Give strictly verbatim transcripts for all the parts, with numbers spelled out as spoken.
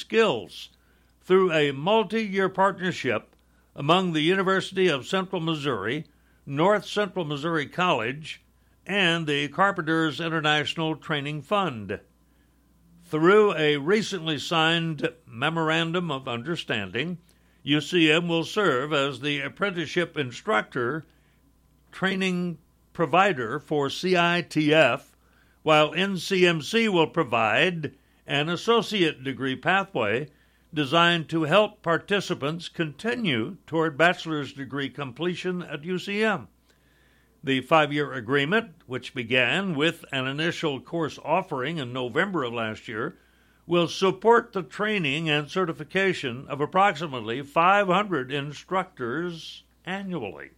skills through a multi-year partnership among the University of Central Missouri, North Central Missouri College, and the Carpenters International Training Fund. Through a recently signed Memorandum of Understanding, U C M will serve as the apprenticeship instructor training provider for C I T F, while N C M C will provide an associate degree pathway designed to help participants continue toward bachelor's degree completion at U C M. The five-year agreement, which began with an initial course offering in November of last year, will support the training and certification of approximately five hundred instructors annually.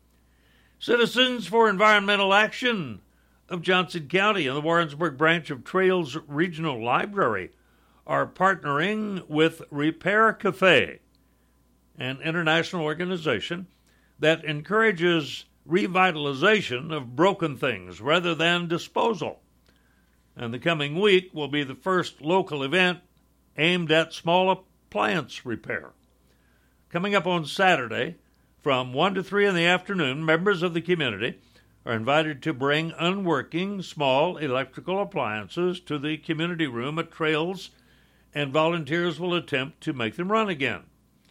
Citizens for Environmental Action of Johnson County and the Warrensburg branch of Trails Regional Library are partnering with Repair Cafe, an international organization that encourages revitalization of broken things rather than disposal. And the coming week will be the first local event aimed at small appliance repair. Coming up on Saturday, from one to three in the afternoon, members of the community are invited to bring unworking small electrical appliances to the community room at Trails, and volunteers will attempt to make them run again.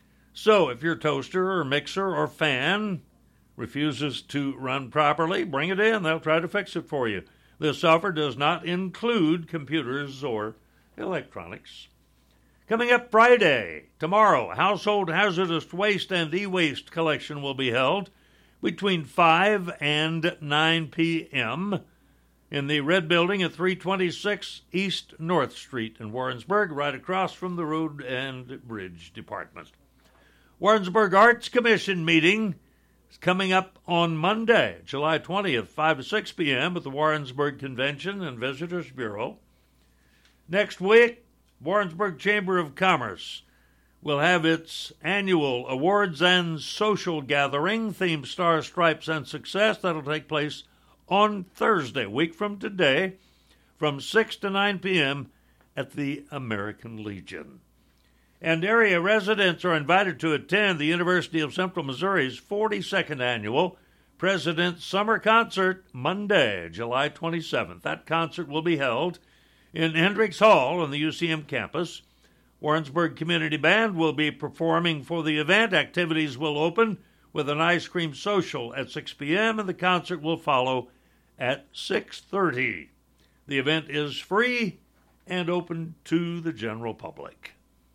So if your toaster or mixer or fan refuses to run properly, bring it in. They'll try to fix it for you. This offer does not include computers or electronics. Coming up Friday, tomorrow, Household Hazardous Waste and E-Waste collection will be held between five and nine p.m. in the Red Building at three twenty-six East North Street in Warrensburg, right across from the Road and Bridge Department. Warrensburg Arts Commission meeting is coming up on Monday, July twentieth, five to six p.m. at the Warrensburg Convention and Visitors Bureau. Next week, Warrensburg Chamber of Commerce will have its annual awards and social gathering themed Star, Stripes, and Success. That'll take place on Thursday, a week from today, from six to nine p.m. at the American Legion. And area residents are invited to attend the University of Central Missouri's forty-second Annual President's Summer Concert Monday, July twenty-seventh. That concert will be held in Hendricks Hall on the U C M campus. Warrensburg Community Band will be performing for the event. Activities will open with an ice cream social at six p.m. and the concert will follow at six thirty. The event is free and open to the general public.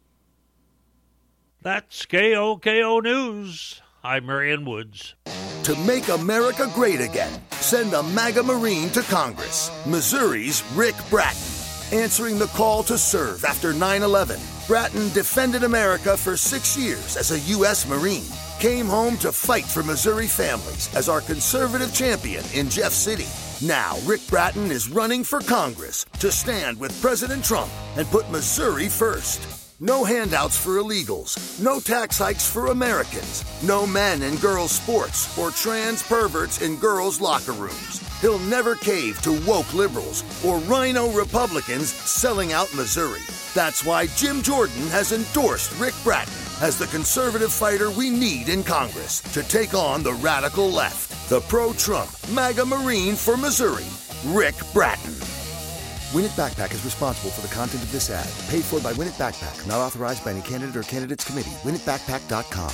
That's K O K O News. I'm Marion Woods. To make America great again, send a MAGA Marine to Congress. Missouri's Rick Bratton, answering the call to serve after nine eleven. Bratton defended America for six years as a U S Marine, came home to fight for Missouri families as our conservative champion in Jeff City. Now, Rick Bratton is running for Congress to stand with President Trump and put Missouri first. No handouts for illegals, no tax hikes for Americans, no men and girls sports or trans perverts in girls' locker rooms. He'll never cave to woke liberals or rhino Republicans selling out Missouri. That's why Jim Jordan has endorsed Rick Bratton as the conservative fighter we need in Congress to take on the radical left. The pro-Trump MAGA Marine for Missouri, Rick Bratton. Win It Backpack is responsible for the content of this ad. Paid for by Win It Backpack. Not authorized by any candidate or candidates committee. win it backpack dot com.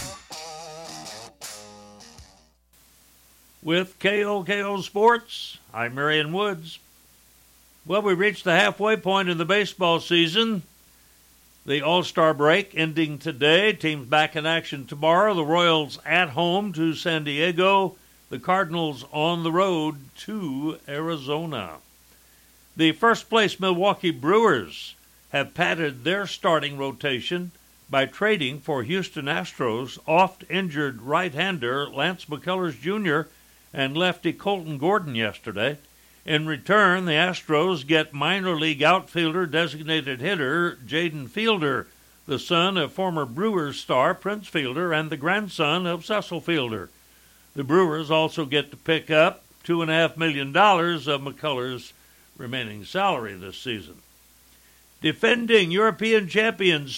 With K O K O Sports, I'm Marion Woods. Well, we reached the halfway point in the baseball season. The All-Star break ending today. Teams back in action tomorrow. The Royals at home to San Diego. The Cardinals on the road to Arizona. The first-place Milwaukee Brewers have padded their starting rotation by trading for Houston Astros oft-injured right-hander Lance McCullers Junior and lefty Colton Gordon yesterday. In return, the Astros get minor league outfielder designated hitter Jaden Fielder, the son of former Brewers star Prince Fielder and the grandson of Cecil Fielder. The Brewers also get to pick up two point five million dollars of McCullers' remaining salary this season. Defending European champions